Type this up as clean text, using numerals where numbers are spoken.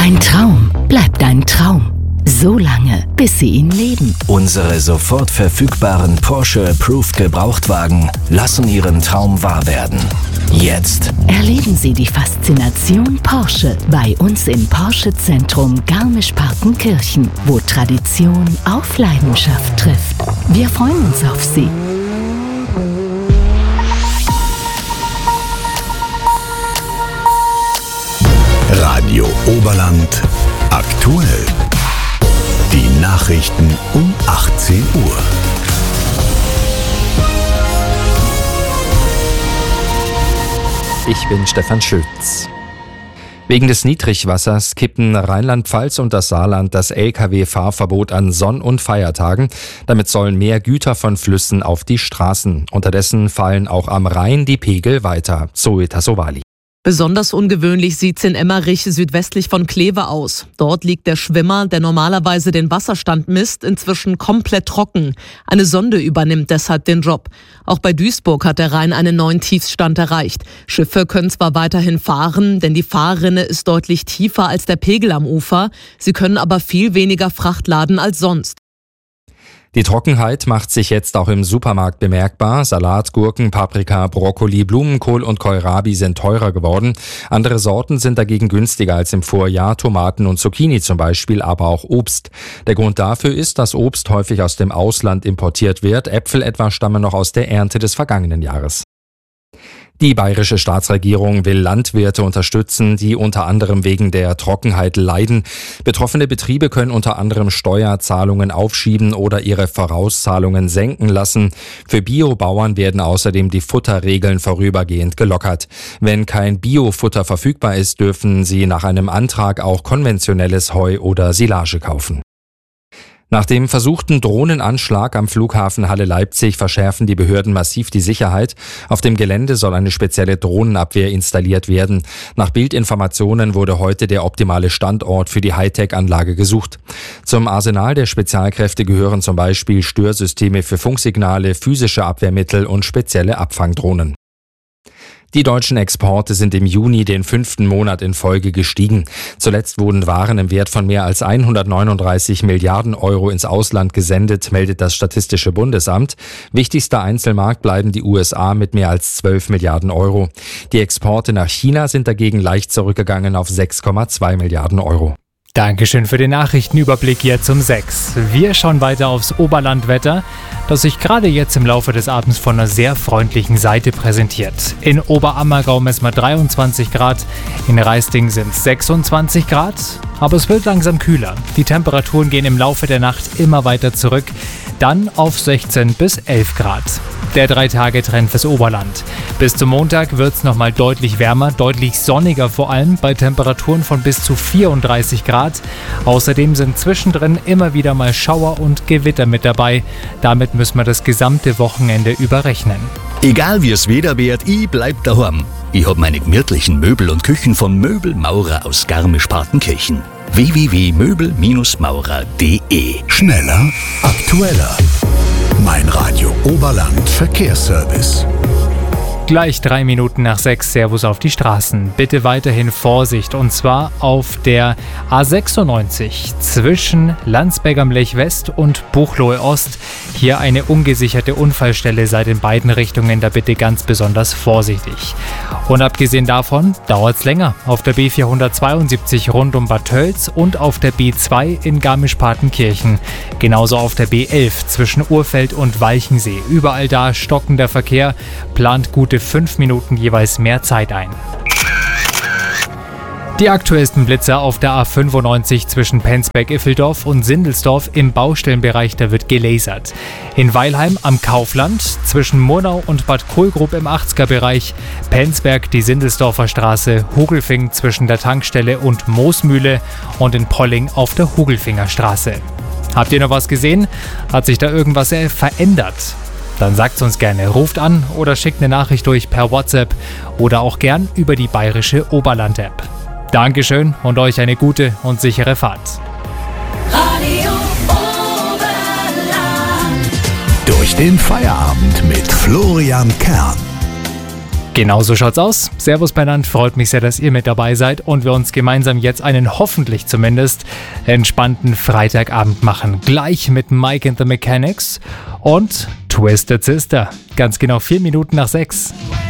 Ein Traum bleibt ein Traum. So lange, bis Sie ihn leben. Unsere sofort verfügbaren Porsche Approved Gebrauchtwagen lassen Ihren Traum wahr werden. Jetzt Erleben Sie die Faszination Porsche bei uns im Porsche Zentrum Garmisch-Partenkirchen, wo Tradition auf Leidenschaft trifft. Wir freuen uns auf Sie. Radio Oberland aktuell. Die Nachrichten um 18 Uhr. Ich bin Stefan Schütz. Wegen des Niedrigwassers kippen Rheinland-Pfalz und das Saarland das Lkw-Fahrverbot an Sonn- und Feiertagen. Damit sollen mehr Güter von Flüssen auf die Straßen. Unterdessen fallen auch am Rhein die Pegel weiter. Zoe Tassovali. Besonders ungewöhnlich sieht's in Emmerich südwestlich von Kleve aus. Dort liegt der Schwimmer, der normalerweise den Wasserstand misst, inzwischen komplett trocken. Eine Sonde übernimmt deshalb den Job. Auch bei Duisburg hat der Rhein einen neuen Tiefstand erreicht. Schiffe können zwar weiterhin fahren, denn die Fahrrinne ist deutlich tiefer als der Pegel am Ufer. Sie können aber viel weniger Fracht laden als sonst. Die Trockenheit macht sich jetzt auch im Supermarkt bemerkbar. Salat, Gurken, Paprika, Brokkoli, Blumenkohl und Kohlrabi sind teurer geworden. Andere Sorten sind dagegen günstiger als im Vorjahr, Tomaten und Zucchini zum Beispiel, aber auch Obst. Der Grund dafür ist, dass Obst häufig aus dem Ausland importiert wird. Äpfel etwa stammen noch aus der Ernte des vergangenen Jahres. Die bayerische Staatsregierung will Landwirte unterstützen, die unter anderem wegen der Trockenheit leiden. Betroffene Betriebe können unter anderem Steuerzahlungen aufschieben oder ihre Vorauszahlungen senken lassen. Für Biobauern werden außerdem die Futterregeln vorübergehend gelockert. Wenn kein Biofutter verfügbar ist, dürfen sie nach einem Antrag auch konventionelles Heu oder Silage kaufen. Nach dem versuchten Drohnenanschlag am Flughafen Halle-Leipzig verschärfen die Behörden massiv die Sicherheit. Auf dem Gelände soll eine spezielle Drohnenabwehr installiert werden. Nach Bildinformationen wurde heute der optimale Standort für die Hightech-Anlage gesucht. Zum Arsenal der Spezialkräfte gehören zum Beispiel Störsysteme für Funksignale, physische Abwehrmittel und spezielle Abfangdrohnen. Die deutschen Exporte sind im Juni den 5. Monat in Folge gestiegen. Zuletzt wurden Waren im Wert von mehr als 139 Milliarden Euro ins Ausland gesendet, meldet das Statistische Bundesamt. Wichtigster Einzelmarkt bleiben die USA mit mehr als 12 Milliarden Euro. Die Exporte nach China sind dagegen leicht zurückgegangen auf 6,2 Milliarden Euro. Dankeschön für den Nachrichtenüberblick jetzt um 6. Wir schauen weiter aufs Oberlandwetter, das sich gerade jetzt im Laufe des Abends von einer sehr freundlichen Seite präsentiert. In Oberammergau messen wir 23 Grad, in Raisting sind es 26 Grad, aber es wird langsam kühler. Die Temperaturen gehen im Laufe der Nacht immer weiter zurück, dann auf 16 bis 11 Grad. Der 3-Tage-Trend fürs Oberland. Bis zum Montag wird es nochmal deutlich wärmer, deutlich sonniger vor allem, bei Temperaturen von bis zu 34 Grad. Außerdem sind zwischendrin immer wieder mal Schauer und Gewitter mit dabei. Damit müssen wir das gesamte Wochenende überrechnen. Egal wie es Wetter wird, ich bleib daheim. Ich hab meine gemütlichen Möbel und Küchen von Möbelmaurer aus Garmisch-Partenkirchen. www.möbel-maurer.de. Schneller, aktueller. Mein Radio Oberland Verkehrsservice. Gleich 3 Minuten nach 6, Servus auf die Straßen. Bitte weiterhin Vorsicht, und zwar auf der A96 zwischen Landsberg am Lech West und Buchloe Ost. Hier eine ungesicherte Unfallstelle, seid in beiden Richtungen da bitte ganz besonders vorsichtig. Und abgesehen davon dauert es länger auf der B472 rund um Bad Tölz und auf der B2 in Garmisch-Partenkirchen. Genauso auf der B11 zwischen Urfeld und Walchensee. Überall da stockender Verkehr, plant gute 5 Minuten jeweils mehr Zeit ein. Die aktuellsten Blitzer auf der A95 zwischen Penzberg-Iffeldorf und Sindelsdorf im Baustellenbereich, da wird gelasert. In Weilheim am Kaufland zwischen Murnau und Bad Kohlgrub im 80er-Bereich, Penzberg die Sindelsdorfer Straße, Hugelfing zwischen der Tankstelle und Moosmühle und in Polling auf der Hugelfingerstraße. Habt ihr noch was gesehen? Hat sich da irgendwas verändert? Dann sagt's uns gerne, ruft an oder schickt eine Nachricht durch per WhatsApp oder auch gern über die bayerische Oberland-App. Dankeschön und euch eine gute und sichere Fahrt. Radio Oberland. Durch den Feierabend mit Florian Kern. Genau so schaut's aus. Servus Bernhard, freut mich sehr, dass ihr mit dabei seid und wir uns gemeinsam jetzt einen hoffentlich zumindest entspannten Freitagabend machen. Gleich mit Mike and the Mechanics und Twisted Sister. Ganz genau 4 Minuten nach 6.